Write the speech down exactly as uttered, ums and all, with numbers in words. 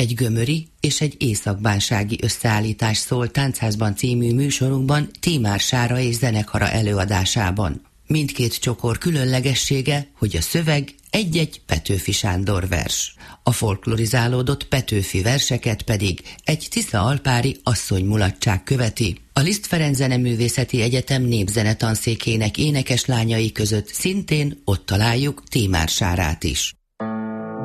Egy gömöri és egy északbánsági összeállítás szól Táncházban című műsorunkban Tímár Sára és zenekara előadásában. Mindkét csokor különlegessége, hogy a szöveg egy-egy Petőfi Sándor vers. A folklorizálódott Petőfi verseket pedig egy tisza-alpári asszonymulatság követi. A Liszt Ferenc Zeneművészeti Egyetem népzenetanszékének énekeslányai között szintén ott találjuk Tímár Sárát is.